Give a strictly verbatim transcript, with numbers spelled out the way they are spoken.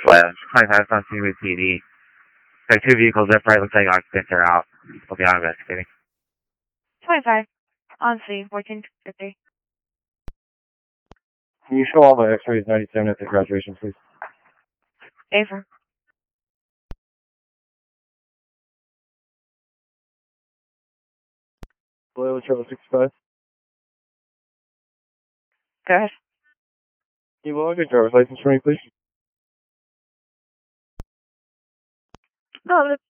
Well, twenty-five on Seawood P D. There are two vehicles up right, looks like occupants are out. We'll be out investigating. twenty-five. On scene, fourteen fifty. Can you show all the x-rays ninety-seven at the graduation, please? Ava. Loyola Travel sixty-five. Go ahead. Can you log your driver's license for me, please? No,